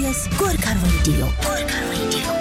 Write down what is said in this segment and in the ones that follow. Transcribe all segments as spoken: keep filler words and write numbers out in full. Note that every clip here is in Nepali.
बीएफबीएस गोर्खा रेडियो गोर्खा रेडियो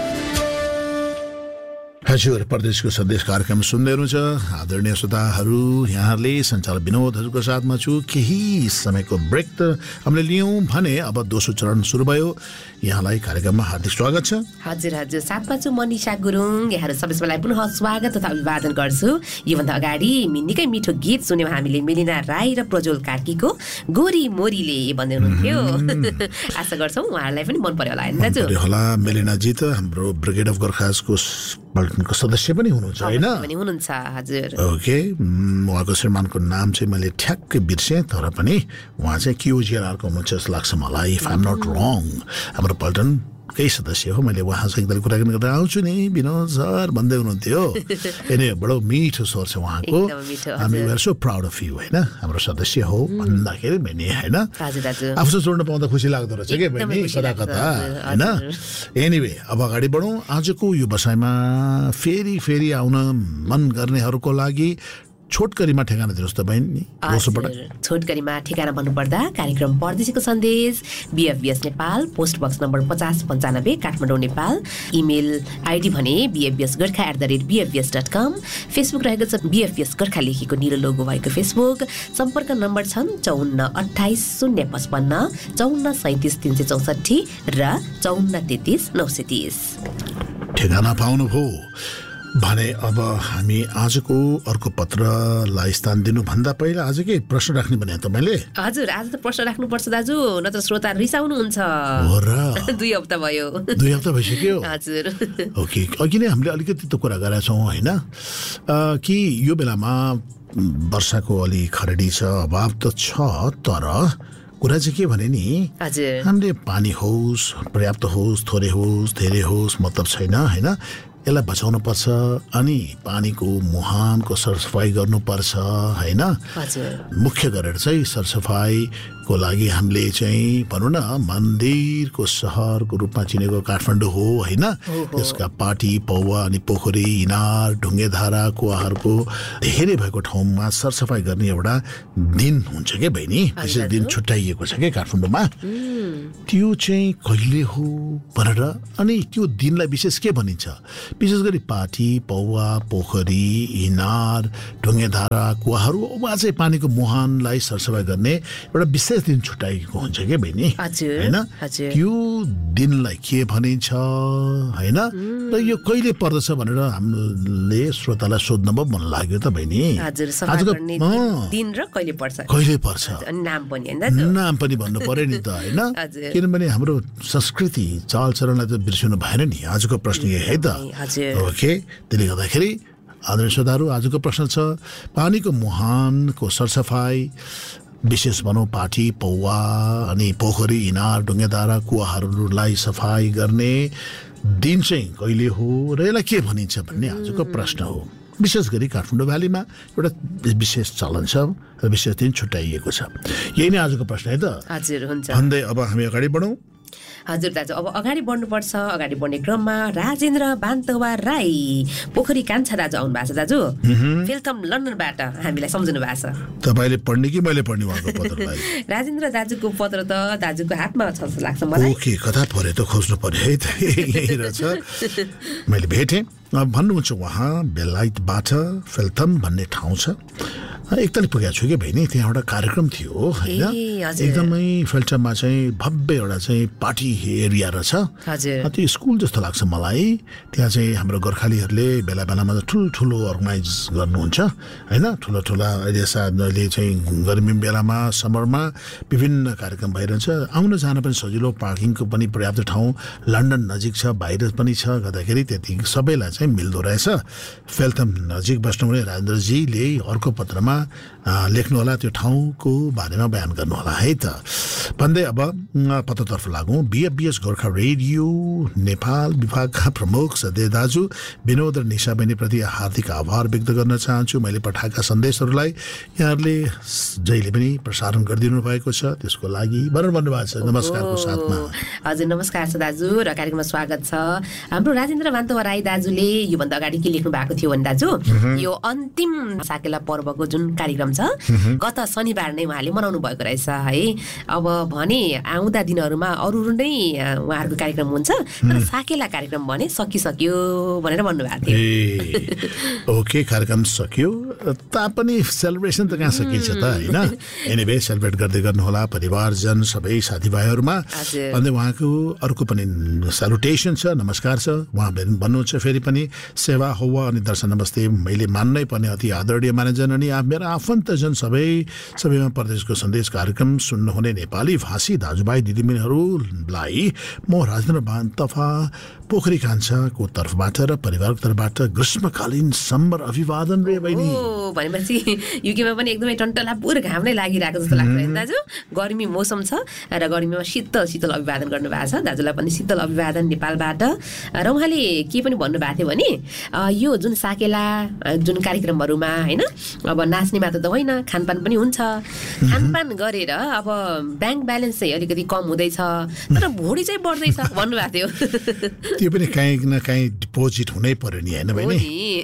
हजुर परदेशको सन्देश कार्यक्रम सुन्दै हुनुहुन्छ आदरणीय श्रोताहरू यहाँहरूले सञ्चालक विनोदहरूको साथमा छु केही समयको ब्रेक त हामीले लियौँ भने अब दोस्रो चरण सुरु भयो यहाँलाई कार्यक्रममा हार्दिक स्वागत छ हजुर हजुर साथमा छु मनिषा गुरुङ यहाँहरू सबैलाई पुनः स्वागत तथा अभिवादन गर्छु योभन्दा अगाडि निकै मिठो गीत सुन्यौँ हामीले मेलिना राई र प्रज्वल कार्कीको गोरी मोरीले भन्दै हुनुहुन्थ्यो आशा गर्छौँ उहाँहरूलाई पनि मन पर्यो होला हैन दाजु होला मेलिनाजी त हाम्रो ब्रिगेड अफ गोर्खासको पल्टनको सदस्य पनि हुनुहुन्छ हैन पनि हुनुहुन्छ हजुर ओके उहाँको श्रीमानको नाम चाहिँ मैले ठ्याक्कै बिर्सेँ तर पनि उहाँ चाहिँ क्युजिआरआरको हुनुहुन्छ जस्तो लाग्छ मलाई इफ आइ एम नट रङ हाम्रो पल्टन केही सदस्य हो मैले उहाँसँग एकदम कुराकानी गर्दा आउँछु नि विनोद सर भन्दै हुनुहुन्थ्यो एने बडो मिठो स्वर छ उहाँको हामी where so proud of you हैन हाम्रो सदस्य हो भन्दाखेरि बहिनी हैन आफूसँग जोड्न पाउँदा खुसी लाग्दो रहेछ के बहिनी कता कता हैन एनिवे अब अगाडि बढौँ आजको यो बसाइमा फेरि फेरि आउन मन गर्नेहरूको लागि छोटकरीमा ठेगाना दिनुहोस् त बहिनी छोटकरीमा ठेगाना भन्नुपर्दा कार्यक्रम परदेशीको सन्देश बीएफबीएस नेपाल पोस्ट बक्स नम्बर पचास पन्चानब्बे काठमाडौँ नेपाल इमेल आइडी भने बीएफबीएस Gorkha at the rate बीएफबीएस dot com Facebook रहेको छ बीएफबीएस गोर्खा लेखेको निलो लोगो भएको फेसबुक सम्पर्क नम्बर छन् चौन्न अठाइस शून्य पचपन्न चौन्न सैँतिस तिन सय चौसठी र चौन्न तेत्तिस नौ सय तिस ठेगाना पाउनुभयो भने अब हामी आजको अर्को पत्रलाई स्थान दिनुभन्दा पहिला आज के प्रश्न राख्ने भने तपाईँले हजुर आज त प्रश्न राख्नुपर्छ दाजु नत्र श्रोता रिसाउनुहुन्छ हो र दुई हप्ता भयो दुई हप्ता भइसक्यो हजुर ओके अघि नै हामीले अलिकति त कुरा गरेका छौँ होइन कि यो बेलामा वर्षाको अलि खरेडी छ अभाव त छ तर कुरा चाहिँ के भने नि हामीले पानी होस् पर्याप्त होस् थोरै होस् धेरै होस् मतलब छैन होइन यसलाई बचाउन पर्छ अनि पानीको मुहानको सरसफाई गर्नुपर्छ होइन मुख्य गरेर चाहिँ सरसफाईको लागि हामीले चाहिँ भनौँ न मन्दिरको सहरको रूपमा चिनेको काठमाडौँ हो होइन यसका पाटी पौवा अनि पोखरी इनार ढुङ्गेधारा कुवाहरूको धेरै भएको ठाउँमा सरसफाई गर्ने एउटा दिन हुन्छ क्या बहिनी विशेष दिन छुट्याइएको छ क्या काठमाडौँमा त्यो चाहिँ कहिले हो भनेर अनि त्यो दिनलाई विशेष के भनिन्छ विशेष गरी पाटी पौवा पोखरी इनार ढुङ्गेधारा कुवाहरू वा चाहिँ पानीको मुहानलाई सरसफाई गर्ने एउटा विशेष दिन छुट्याइएको हुन्छ क्या बहिनी होइन त्यो दिनलाई के भनिन्छ होइन र यो कहिले पर्दछ भनेर हामीले श्रोतालाई सोध्न पो मन लाग्यो त बहिनी कहिले पर्छ नाम पनि नाम पनि भन्नु पर्यो नि त होइन किनभने हाम्रो संस्कृति चालचरणलाई त बिर्सिनु भएन नि आजको प्रश्न यही है त ओके त्यसले गर्दाखेरि आदरणीय श्रोताहरू आजको प्रश्न छ पानीको मुहानको सरसफाई विशेष भनौँ पाटी पौवा अनि पोखरी इनार ढुङ्गेधारा कुवाहरूलाई सफाई गर्ने दिन चाहिँ कहिले हो र यसलाई के भनिन्छ भन्ने आजको प्रश्न हो विशेष गरी काठमाडौँ भ्यालीमा एउटा विशेष चलन छ र विशेष दिन छुट्याइएको छ यही नै आजको प्रश्न है त हजुर हुन्छ भन्दै अब हामी अगाडि बढौँ हजुर दाजु अब अगाडि बढ्नुपर्छ अगाडि बढ्ने क्रममा राजेन्द्र बान्तवा राई पोखरी कान्छा दाजु आउनु भएको छ दाजु वेलकम लन्डनबाट हामीलाई सम्झनु भएको छ तपाईँले पढ्ने कि मैले पढ्ने उहाँको पत्रलाई राजेन्द्र दाजुको पत्र त दाजुको हातमा छ जस्तो लाग्छ मलाई ओके कता पऱ्यो त खोज्नु पर्यो है त यही रहेछ मैले भेटेँ भन्नुहुन्छ उहाँ बेलायतबाट फेल्थम भन्ने ठाउँ छ एकतालि पुगेको छु कि बहिनी त्यहाँ एउटा कार्यक्रम थियो होइन एकदमै फेल्टममा चाहिँ भव्य एउटा चाहिँ पार्टी एरिया रहेछ त्यो स्कुल जस्तो लाग्छ मलाई त्यहाँ चाहिँ हाम्रो गोर्खालीहरूले बेला बेलामा ठुल्ठुलो अर्गनाइज गर्नुहुन्छ होइन ठुलो ठुला अहिले सायद अहिले चाहिँ गर्मी बेलामा समरमा विभिन्न कार्यक्रम भइरहन्छ आउन जान पनि सजिलो पार्किङको पनि पर्याप्त ठाउँ लन्डन नजिक छ बाहिर पनि छ गर्दाखेरि त्यति सबैलाई चाहिँ मिल्दो रहेछ फेल्थम नजिक बस्नुहुने राजेन्द्रजीले अर्को पत्रमा लेख्नु होला त्यो ठाउँको बारेमा बयान गर्नु होला है त भन्दै अब पत्रतर्फ लागौँ बीएफबीएस गोर्खा रेडियो नेपाल विभागका प्रमुख सदस्य दाजु विनोद र निशा बहिनीप्रति हार्दिक आभार व्यक्त गर्न चाहन्छु मैले पठाएका सन्देशहरूलाई यहाँहरूले जहिले पनि प्रसारण गरिदिनु भएको छ त्यसको लागि भन्न भन्नुभएको छ नमस्कारको साथमा हजुर नमस्कार छ दाजु र कार्यक्रममा स्वागत छ हाम्रो राजेन्द्र बान्तवा राई दाजुले योभन्दा अगाडि के लेख्नु भएको थियो भने दाजु यो अन्तिम साकेला पर्वको जुन कार्यक्रम छ गत शनिबार नै उहाँले मनाउनु भएको रहेछ है। अब भने आउँदा दिनहरूमा अरू अरू नै उहाँहरूको कार्यक्रम हुन्छ तर साकेला कार्यक्रम भने सकिसक्यो भनेर भन्नुभएको थियो। ए ओके कार्यक्रम सक्यो तापनि सेलिब्रेसन त कहाँ सकिन्छ त होइन। एनिवे सेलिब्रेट गर्दै गर्नुहोला परिवारजन सबै साथीभाइहरूमा। अन्त उहाँको अर्को पनि सल्युटेसन छ, नमस्कार छ। उहाँ भन्नुहुन्छ फेरि पनि सेवा हौवा अनि दर्शन नमस्ते मैले मान्नै पर्ने अति आदरणीय मानिजन अनि मेरा आफन्तजन सबै सबैमा परदेशको सन्देश कार्यक्रम सुन्नुहुने नेपाली भाषी दाजुभाइ दिदीबहिनीहरूलाई म राजेन्द्र बान्तफा पोखरी कान्छाको तर्फबाट र परिवारको तर्फबाट ग्रीष्मकालीन सम्बर अभिवादन रे बहिनी। ओ भनेपछि युकेमा पनि एकदमै टन्टलापुर घाम नै लागिरहेको जस्तो लाग्छ हैन दाजु। गर्मी मौसम छ र गर्मीमा शीतल शीतल अभिवादन गर्नुभएको छ। दाजुलाई पनि शीतल अभिवादन नेपालबाट। र उहाँले के पनि भन्नुभएको थियो भने यो जुन साकेला जुन कार्यक्रमहरूमा हैन अब नाच्ने मात्र त होइन खानपान पनि हुन्छ। खानपान गरेर अब ब्याङ्क ब्यालेन्स चाहिँ अलिकति कम हुँदैछ तर भुँडी चाहिँ बढ्दैछ भन्नुभएको थियो। त्यो पनि काहीँ न काहीँ डिपोजिट हुनै पर्यो नि होइन बहिनी।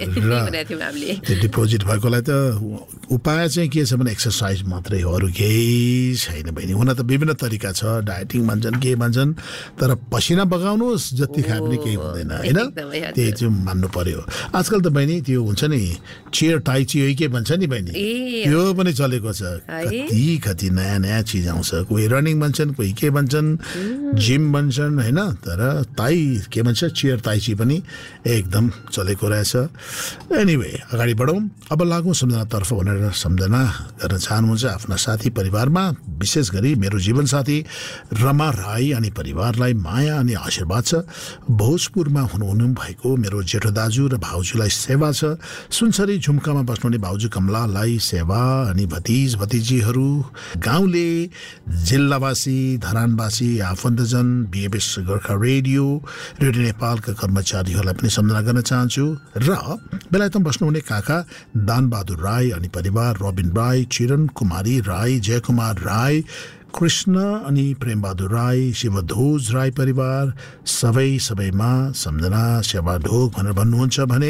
त्यो डिपोजिट भएकोलाई त उपाय चाहिँ के छ भने एक्सर्साइज मात्रै हो, अरू केही छैन बहिनी। हुन त विभिन्न तरिका छ, डायटिङ भन्छन् के भन्छन् तर पसिना बगाउनुहोस् जति खाए पनि केही हुँदैन होइन। त्यही चाहिँ मान्नु पर्यो। आजकल त बहिनी त्यो हुन्छ नि चेयर टाइची हो के भन्छ नि बहिनी त्यो पनि चलेको छ। कति कति नयाँ नयाँ चिज आउँछ। कोही रनिङ भन्छन् कोही के भन्छन् जिम भन्छन् होइन तर ताई के भन्छ चेयर ताइची पनि एकदम चलेको रहेछ। एनिवे अगाडि बढौँ। अब लागौँ सम्झनातर्फ भनेर सम्झना गर्न चाहनुहुन्छ आफ्ना साथी परिवारमा विशेष गरी मेरो जीवनसाथी रमा राई अनि परिवारलाई माया अनि आशीर्वाद छ। भोजपुरमा हुनुहुनु भएको मेरो जेठो दाजु र भाउजूलाई सेवा छ। सुनसरी झुम्कामा बस्नुहुने भाउजू कमलालाई सेवा अनि भतिज भतिजीहरू गाउँले जिल्लावासी धरानवासी आफन्तजन बिएबएस गोर्खा रेडियो रेडियो नेपालका कर्मचारीहरूलाई पनि सम्झना गर्न चाहन्छु। र बेलायतमा बस्नुहुने काका दानबहादुर राई अनि परिवार रबिन राई चिरन कुमारी राई जयकुमार राई कृष्ण अनि प्रेमबहादुर राई शिवध्वज राई परिवार सबै सबैमा सम्झना सेवा ढोक भनेर भन्नुहुन्छ भने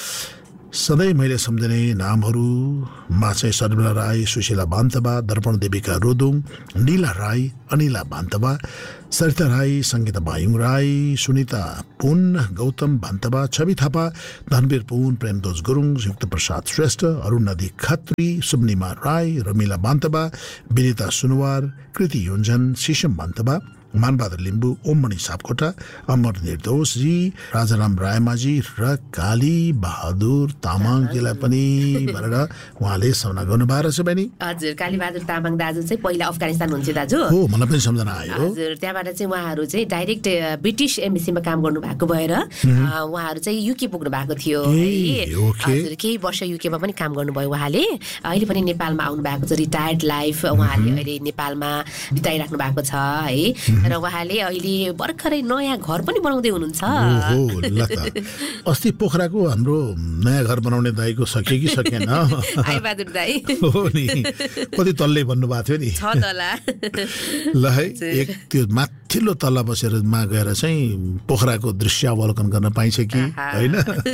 सधैँ मैले सम्झने नामहरूमा चाहिँ शर्मिला राई सुशीला बान्तबा दर्पण देविका रोदुङ नीला राई अनिला बान्तबा सरिता राई सङ्गीता बायुङ राई सुनिता पुन गौतम बान्तबा छवि थापा धनवीर पुन प्रेमदोज गुरुङ युक्त प्रसाद श्रेष्ठ अरुण नदी खत्री सुब्निमा राई रमिला बान्तबा विनिता सुनवार कृति योन्जन शिशम बान्तबा मानबहादुर लिम्बू ओममणि सापकोटा अमर निर्दोषजी राजाराम रायमाझी र काली बहादुर तामाङजीलाई पनि भनेर उहाँले सम्झना गर्नुभएको रहेछ बहिनी। हजुर काली बहादुर तामाङ दाजु चाहिँ पहिला अफगानिस्तान हुन्थ्यो दाजु। हो मलाई पनि सम्झना आयो। हजुर त्यहाँबाट चाहिँ उहाँहरू चाहिँ डाइरेक्ट ब्रिटिस एम्बेसीमा काम गर्नु भएको भएर उहाँहरू चाहिँ युके पुग्नु भएको थियो है। हजुर केही वर्ष युकेमा पनि काम गर्नुभयो उहाँले। अहिले पनि नेपालमा आउनु भएको छ रिटायर्ड लाइफ उहाँले अहिले नेपालमा बिताइराख्नु भएको छ है। र उहाँले अहिले भर्खरै नयाँ घर पनि बनाउँदै हुनुहुन्छ। अस्ति पोखराको हाम्रो नयाँ घर बनाउने दाइको सके कि सकेन आइबहादुर दाइ हो नि कति तल्ले भन्नुभएको थियो नि छ तला ल है एक त्यो माथिल्लो तल्ला बसेर मा गएर चाहिँ पोखराको दृश्यावलोकन गर्न पाइन्छ कि होइन।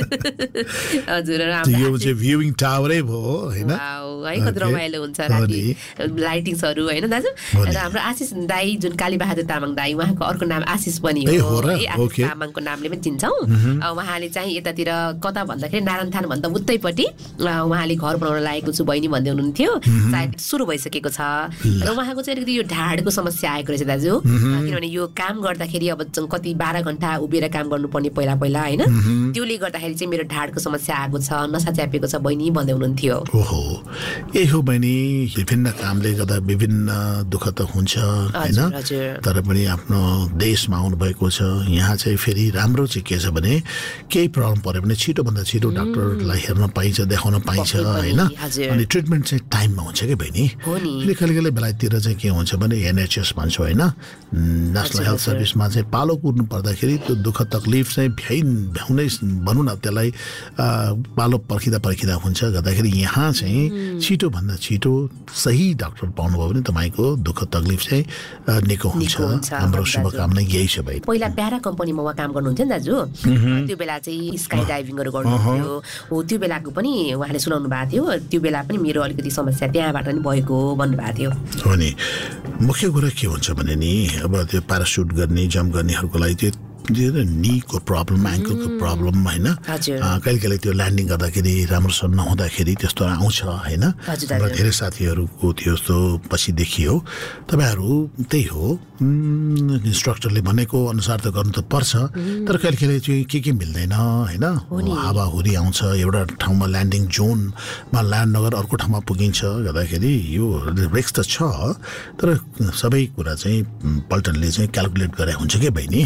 हजुर यो चाहिँ भ्युइङ टावरै भयो होइन है कति रमाइलो हुन्छ राति लाइटिङ्सहरू होइन दाजु। र हाम्रो आशिष दाई जुन काली बहादुर तामाङ दाई उहाँको अर्को नाम आशिष पनि हो है। आशिष तामाङको नामले पनि चिन्छौँ। उहाँले चाहिँ यतातिर कता भन्दाखेरि नारायणथान भन्दा उतैपट्टि उहाँले घर बनाउन लागेको छु बहिनी भन्दै हुनुहुन्थ्यो। सायद सुरु भइसकेको छ र उहाँको चाहिँ अलिकति यो ढाडको समस्या आएको रहेछ दाजु। किनभने यो काम गर्दाखेरि अब कति बाह्र घन्टा उभिएर काम गर्नुपर्ने पहिला पहिला होइन त्यसले गर्दाखेरि चाहिँ मेरो ढाडको समस्या आएको छ नसा च्यापेको छ बहिनी भन्दै हुनुहुन्थ्यो। ओहो यही हो बहिनी विभिन्न कामले गर्दा विभिन्न दुःख त हुन्छ होइन तर पनि आफ्नो देशमा आउनुभएको छ। यहाँ चाहिँ फेरि राम्रो चाहिँ के छ भने केही प्रब्लम पऱ्यो भने छिटोभन्दा छिटो डाक्टरलाई हेर्न पाइन्छ देखाउन पाइन्छ होइन। अनि ट्रिटमेन्ट चाहिँ टाइममा हुन्छ कि बहिनी। फेरि कहिले कहिले बेलायततिर चाहिँ के हुन्छ भने एनएचएस भन्छ होइन नेसनल हेल्थ सर्भिसमा चाहिँ पालो कुर्नु पर्दाखेरि त्यो दुःख तकलिफ चाहिँ भ्याइ भ्याउनै भनौँ न त्यसलाई पालो पर्खिँदा पर्खिँदा हुन्छ गर्दाखेरि यहाँ चाहिँ छिटोभन्दा छिटो सही डाक्टर पाउनुभयो भने तपाईँको दुःख तकलिफ चाहिँ निको हुन्छ। हाम्रो शुभकामना यही छ भाइ। पहिला प्यारा कम्पनीमा उहाँ काम गर्नुहुन्थ्यो नि दाजु, त्यो बेला चाहिँ स्काई डाइभिङहरू गर्नुहुन्थ्यो हो, त्यो बेलाको पनि उहाँले सुनाउनु भएको थियो। त्यो बेला पनि मेरो अलिकति समस्या त्यहाँबाट नि भएको भन्नुभएको थियो। हो नि, मुख्य कुरा के हुन्छ भने नि अब त्यो प्यारासुट गर्ने जम्प गर्नेहरूको लागि त्यो नीको प्रब्लम, एङ्कलको प्रब्लम होइन, कहिले कहिले त्यो ल्यान्डिङ गर्दाखेरि राम्रोसँग नहुँदाखेरि त्यस्तो आउँछ होइन। र धेरै साथीहरूको त्यस्तो पछि देखियो। तपाईँहरू त्यही हो, इन्स्ट्रक्टरले भनेको अनुसार त गर्नु त पर्छ, तर कहिले कहिले चाहिँ के के मिल्दैन होइन। हावाहुरी आउँछ, एउटा ठाउँमा ल्यान्डिङ जोनमा ल्यान्ड नगर अर्को ठाउँमा पुगिन्छ गर्दाखेरि यो रिस्क त छ, तर सबै कुरा चाहिँ पल्टनले चाहिँ क्यालकुलेट गरे हुन्छ कि बहिनी।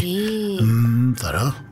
तर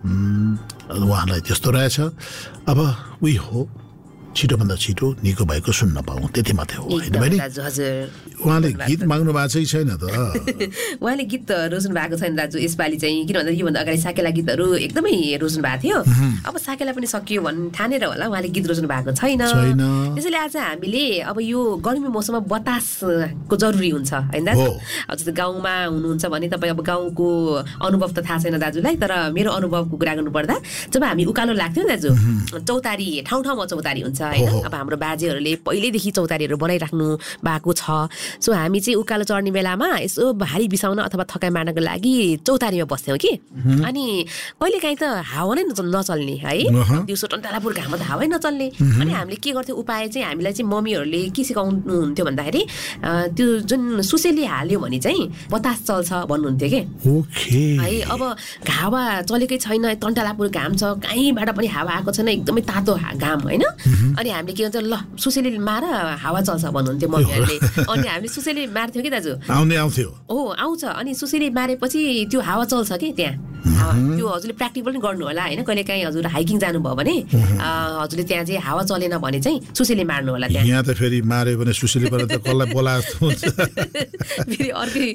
उहाँलाई त्यस्तो रहेछ। अब उही हो, छिटोभन्दा छिटो निको भएको सुन्न पाऊँ त्यति मात्रै हो होइन बहिनी। उहाँले गीत माग्नु भएको चाहिँ छैन त? उहाँले गीत त रोज्नु भएको छैन दाजु यसपालि चाहिँ, किन भन्दा योभन्दा अगाडि साकेला गीतहरू एकदमै रोज्नु भएको थियो। अब साकेला पनि सकियो भन्ने ठानेर होला उहाँले गीत रोज्नु भएको छैन। त्यसैले आज हामीले अब यो गर्मी मौसममा बतासको जरुरी हुन्छ होइन दाजु। अब जस्तो गाउँमा हुनुहुन्छ भने तपाईँ अब गाउँको अनुभव त थाहा छैन दाजुलाई, तर मेरो अनुभवको कुरा गर्नुपर्दा जब हामी उकालो लाग्थ्यो नि दाजु, चौतारी ठाउँ ठाउँमा चौतारी हुन्छ होइन। अब हाम्रो बाजेहरूले पहिल्यैदेखि चौतारीहरू बनाइराख्नु भएको छ। सो हामी चाहिँ उकालो चढ्ने बेलामा यसो भारी बिसाउन अथवा थकाइ मार्नको लागि चौतारीमा बस्थ्यौँ कि। अनि कहिलेकाहीँ त हावा नै नचल्ने है, दिउँसो टन्टालापुर घाममा त हावै नचल्ने। अनि हामीले के गर्थ्यौँ उपाय चाहिँ, हामीलाई चाहिँ मम्मीहरूले के सिकाउनुहुन्थ्यो भन्दाखेरि त्यो जुन सुसेली हाल्यो भने चाहिँ बतास चल्छ भन्नुहुन्थ्यो कि है। अब हावा चलेकै छैन, टन्टालापुर घाम छ, कहीँबाट पनि हावा आएको छैन, एकदमै तातो घाम होइन। अनि हामीले के भन्छ, ल सुसेली मार हावा चल्छ भन्नुहुन्थ्यो मम्मीहरूले। अनि हामीले सुसेली मार्थ्यौँ कि दाजु, आउने आउँथ्यो हो आउँछ। अनि सुसेली मारेपछि त्यो हावा चल्छ कि त्यहाँ। त्यो हजुरले प्र्याक्टिकल पनि गर्नु होला होइन। कहिले काहीँ हजुर हाइकिङ जानुभयो भने हजुरले त्यहाँ चाहिँ हावा चलेन भने चाहिँ सुसेली मार्नु होला त्यहाँ। यहाँ त फेरि मार्यो भने सुसेली पर त कसलाई बोला जस्तो हुन्छ, फेरि अर्कै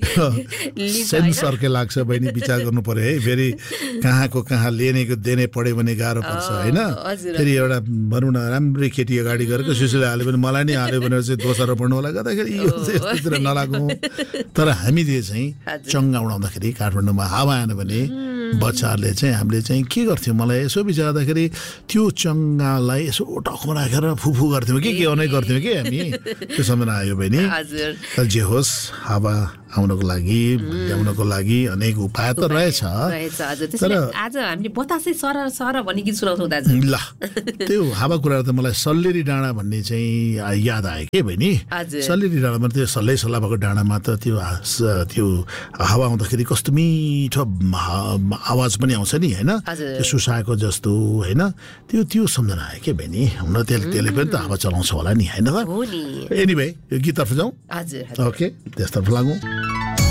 सेन्स अर्कै लाग्छ बहिनी। विचार गर्नु पर्यो है, फेरि कहाँको कहाँ लेनेको देने पढ्यो भने गाह्रो पर्छ होइन। फेरि एउटा भनौँ न राम्रै केटी अगाडि गरेको सुसेली हाल्यो भने मलाई नै हाल्यो भनेर चाहिँ दोषारोपण होला गर्दाखेरि यो चाहिँ यस्तोतिर नलागौँ। तर हामीले चाहिँ चङ्गा उडाउँदाखेरि काठमाडौँमा हावा आएन भने बच्चाहरूले चाहिँ हामीले चाहिँ के गर्थ्यौँ, मलाई यसो विचार गर्दाखेरि त्यो चङ्गालाई यसो टकमा राखेर फुफु गर्थ्यौँ कि के नै गर्थ्यौँ कि हामी। त्यो सम्झना आयो बहिनी। जे होस्, हावा आउनको लागि ल्याउनको लागि अनेक उपाय त रहेछ। तर आज हामीले बतासै सर सर भन्ने गीत सुनाउँछौँ दाजु। ल त्यो हावा कुरा त मलाई सल्लेरी डाँडा भन्ने चाहिँ याद आयो के बहिनी। सल्लेरी डाँडामा त्यो सल्लै सल्लाह भएको डाँडामा त त्यो त्यो हावा आउँदाखेरि कस्तो मिठो आवाज पनि आउँछ नि होइन, त्यो सुसाएको जस्तो होइन। त्यो त्यो सम्झना आयो के बहिनी। हुन त्यसले त्यसले पनि त हावा चलाउँछ होला नि होइन त। एनिवे यो गीततर्फ जाउँ। ओके त्यसतर्फ लागौँ।